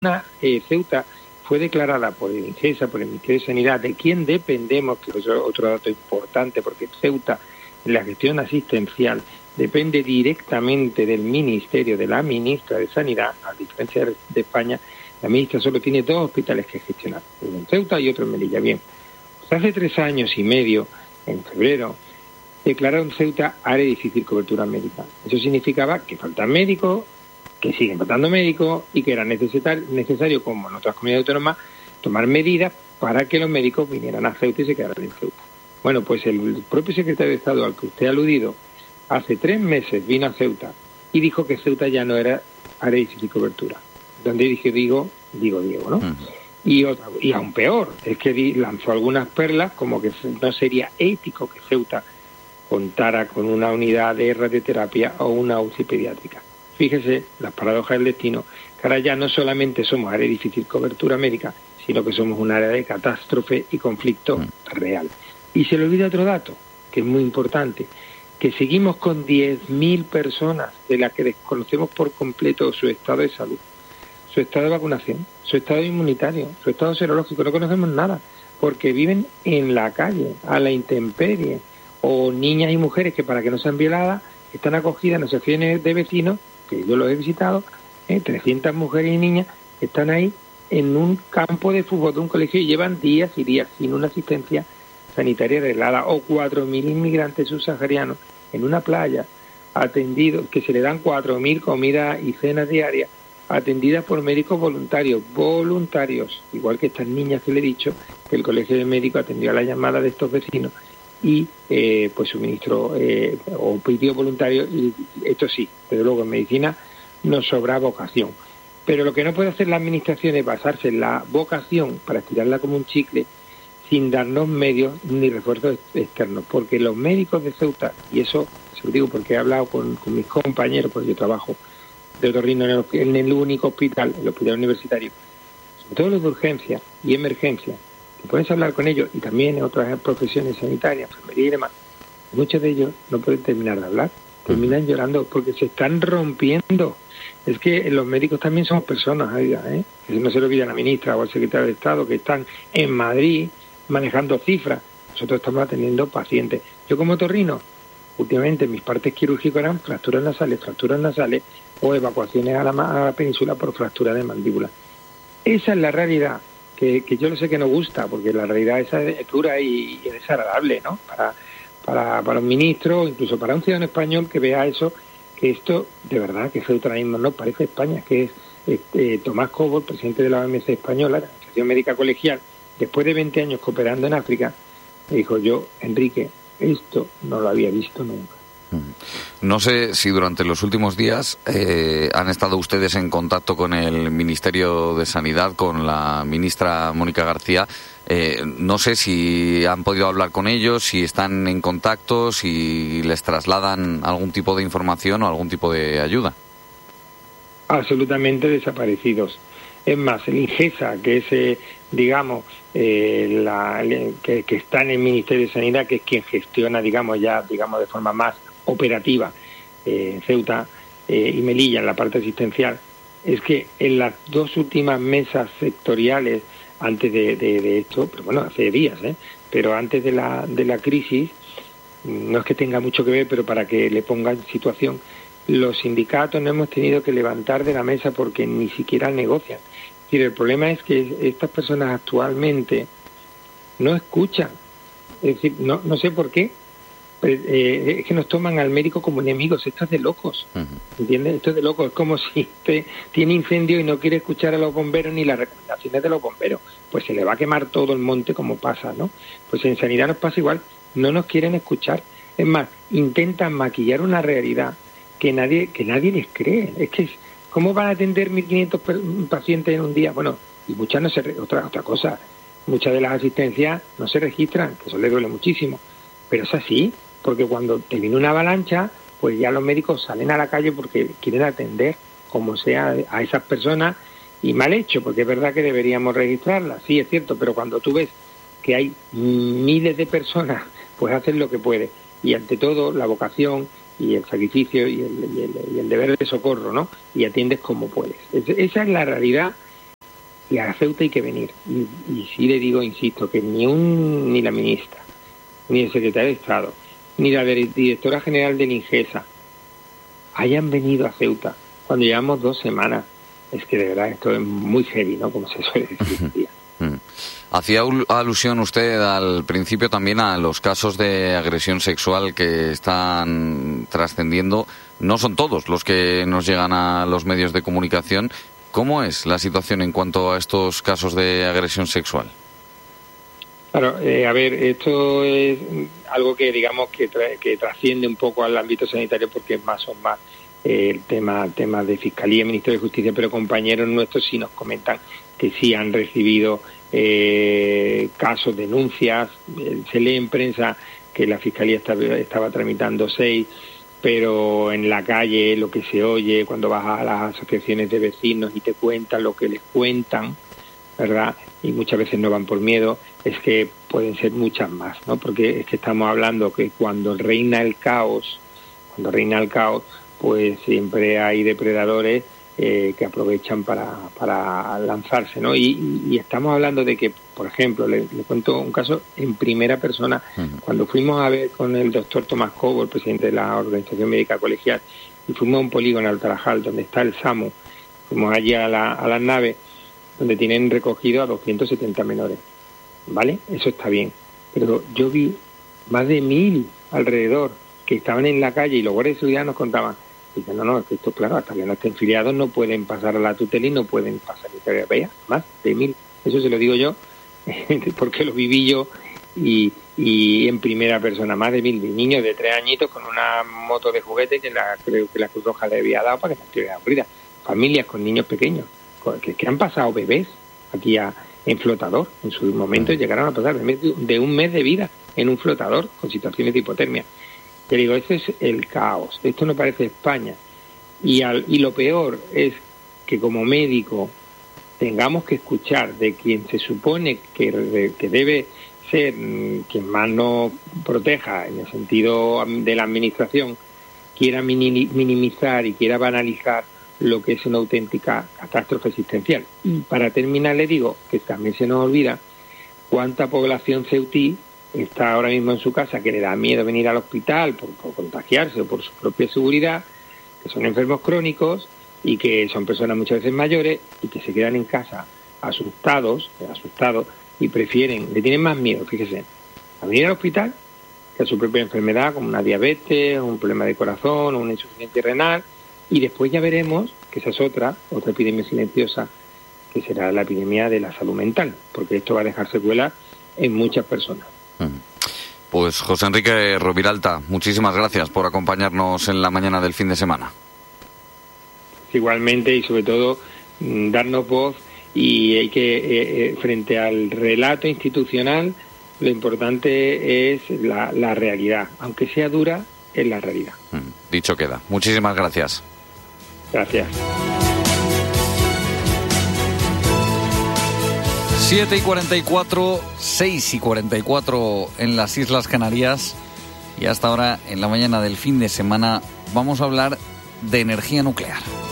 Ceuta fue declarada por el INGESA, por el Ministerio de Sanidad, de quien dependemos, que es otro dato importante, porque Ceuta, en la gestión asistencial, depende directamente del Ministerio, de la ministra de Sanidad, a diferencia de España. La ministra solo tiene 2 hospitales que gestionar, uno en Ceuta y otro en Melilla. Bien, pues hace 3 años y medio, en febrero, declararon Ceuta área de difícil cobertura médica. Eso significaba que faltan médicos, que siguen faltando médicos y que era necesario, como en otras comunidades autónomas, tomar medidas para que los médicos vinieran a Ceuta y se quedaran en Ceuta. Bueno, pues el propio secretario de Estado al que usted ha aludido, hace 3 meses vino a Ceuta y dijo que Ceuta ya no era área de difícil cobertura. Donde dije digo, ¿no? Uh-huh. Y aún peor, es que lanzó algunas perlas como que no sería ético que Ceuta contara con una unidad de radioterapia o una UCI pediátrica. Fíjese las paradojas del destino, que ahora ya no solamente somos área de difícil cobertura médica, sino que somos un área de catástrofe y conflicto real. Y se le olvida otro dato, que es muy importante, que seguimos con 10.000 personas de las que desconocemos por completo su estado de salud, su estado de vacunación, su estado inmunitario, su estado serológico, no conocemos nada, porque viven en la calle, a la intemperie, o niñas y mujeres que para que no sean violadas están acogidas en asociaciones de vecinos, que yo los he visitado, 300 mujeres y niñas están ahí en un campo de fútbol de un colegio y llevan días y días sin una asistencia sanitaria arreglada, o 4.000 inmigrantes subsaharianos en una playa atendidos, que se le dan 4.000 comidas y cenas diarias, atendidas por médicos voluntarios, igual que estas niñas que le he dicho, que el colegio de médicos atendió a la llamada de estos vecinos y pues suministró o pidió voluntario, y esto sí, pero luego en medicina nos sobra vocación. Pero lo que no puede hacer la administración es basarse en la vocación para estirarla como un chicle sin darnos medios ni refuerzos externos, porque los médicos de Ceuta, y eso se lo digo porque he hablado con mis compañeros, porque yo trabajo de otorrino en el único hospital, el hospital universitario, sobre todo los de urgencia y emergencia, que puedes hablar con ellos, y también en otras profesiones sanitarias, enfermería y demás, muchos de ellos no pueden terminar de hablar, terminan llorando porque se están rompiendo. Es que los médicos también somos personas, que no se le olvida a la ministra o al secretario de Estado, que están en Madrid manejando cifras. Nosotros estamos atendiendo pacientes. Yo como otorrino, últimamente mis partes quirúrgicas eran fracturas nasales o evacuaciones a la península por fractura de mandíbula. Esa es la realidad, que yo lo sé que no gusta, porque la realidad esa es dura y desagradable, ¿no? Para un ministro, incluso para un ciudadano español que vea eso, que esto, de verdad, que Ceuta ahora mismo no parece España, que es Tomás Cobo, el presidente de la OMS española, la Asociación Médica Colegial, después de 20 años cooperando en África, me dijo: yo, Enrique, esto no lo había visto nunca. No sé si durante los últimos días han estado ustedes en contacto con el Ministerio de Sanidad, con la ministra Mónica García. No sé si han podido hablar con ellos, si están en contacto, si les trasladan algún tipo de información o algún tipo de ayuda. Absolutamente desaparecidos. Es más, el INGESA, que es, que está en el Ministerio de Sanidad, que es quien gestiona, de forma más operativa Ceuta y Melilla en la parte asistencial, es que en las 2 últimas mesas sectoriales antes de esto, pero bueno, hace días, pero antes de la crisis, no es que tenga mucho que ver, pero para que le ponga en situación, los sindicatos no hemos tenido que levantar de la mesa porque ni siquiera negocian. Es decir, el problema es que estas personas actualmente no escuchan. Es decir, no sé por qué. Es que nos toman al médico como enemigos. Esto es de locos, ¿entiendes? Esto es de locos. Es como si usted tiene incendio y no quiere escuchar a los bomberos ni las recomendaciones de los bomberos. Pues se le va a quemar todo el monte como pasa, ¿no? Pues en sanidad nos pasa igual. No nos quieren escuchar. Es más, intentan maquillar una realidad que nadie les cree. Es que ¿cómo van a atender 1.500 pacientes en un día? Bueno, y muchas no se otra cosa. Muchas de las asistencias no se registran, que eso le duele muchísimo. Pero es así, porque cuando te viene una avalancha, pues ya los médicos salen a la calle porque quieren atender como sea a esas personas, y mal hecho, porque es verdad que deberíamos registrarlas, sí, es cierto, pero cuando tú ves que hay miles de personas, pues hacen lo que pueden, y ante todo la vocación y el sacrificio y el deber de socorro, ¿no? Y atiendes como puedes. Esa es la realidad y a Ceuta hay que venir. Y sí le digo, insisto, que ni la ministra, ni el secretario de Estado, ni la directora general de Ningesa hayan venido a Ceuta cuando llevamos 2 semanas. Es que de verdad esto es muy heavy, ¿no? Como se suele decir. Hacía alusión usted al principio también a los casos de agresión sexual que están trascendiendo. No son todos los que nos llegan a los medios de comunicación. ¿Cómo es la situación en cuanto a estos casos de agresión sexual? Claro, a ver, esto es algo que digamos que trasciende un poco al ámbito sanitario porque es más el tema de Fiscalía y Ministerio de Justicia, pero compañeros nuestros sí nos comentan que sí han recibido casos, denuncias. Se lee en prensa que la Fiscalía estaba tramitando 6, pero en la calle lo que se oye cuando vas a las asociaciones de vecinos y te cuentan lo que les cuentan, ¿verdad? Y muchas veces no van por miedo, es que pueden ser muchas más, ¿no? Porque es que estamos hablando que cuando reina el caos, pues siempre hay depredadores que aprovechan para lanzarse, ¿no? Y estamos hablando de que, por ejemplo, le cuento un caso en primera persona. Cuando fuimos a ver con el doctor Tomás Cobo, el presidente de la Organización Médica Colegial, y fuimos a un polígono al Tarajal, donde está el SAMU, fuimos allí a las naves, donde tienen recogido a 270 menores, ¿vale? Eso está bien. Pero yo vi más de 1000 alrededor que estaban en la calle y los guardias de seguridad nos contaban. Dicen, no, es que esto, claro, hasta que no estén filiados no pueden pasar a la tutela y no pueden pasar a la vea, más de 1000. Eso se lo digo yo, porque lo viví yo y en primera persona, más de 1000 niños de 3 añitos con una moto de juguete creo que la Cruz Roja le había dado para que no estuviera aburrida. Familias con niños pequeños, que han pasado bebés aquí en flotador, en su momento llegaron a pasar de 1 mes de vida en un flotador con situaciones de hipotermia. Te digo, ese es el caos. Esto no parece España. Y lo peor es que como médico tengamos que escuchar de quien se supone que debe ser quien más nos proteja en el sentido de la administración, quiera minimizar y quiera banalizar lo que es una auténtica catástrofe existencial. Y para terminar le digo que también se nos olvida cuánta población ceutí está ahora mismo en su casa, que le da miedo venir al hospital por contagiarse o por su propia seguridad, que son enfermos crónicos y que son personas muchas veces mayores y que se quedan en casa asustados y le tienen más miedo, fíjese, a venir al hospital que a su propia enfermedad, como una diabetes, un problema de corazón o una insuficiencia renal, y después ya veremos que esa es otra epidemia silenciosa, que será la epidemia de la salud mental, porque esto va a dejar secuelas en muchas personas. Pues José Enrique Roviralta, muchísimas gracias por acompañarnos en la mañana del fin de semana. Igualmente, y sobre todo darnos voz, y hay que frente al relato institucional, lo importante es la realidad, aunque sea dura, es la realidad. Dicho queda. Muchísimas gracias. Gracias. 7:44, 6:44 en las Islas Canarias, y hasta ahora en la mañana del fin de semana vamos a hablar de energía nuclear.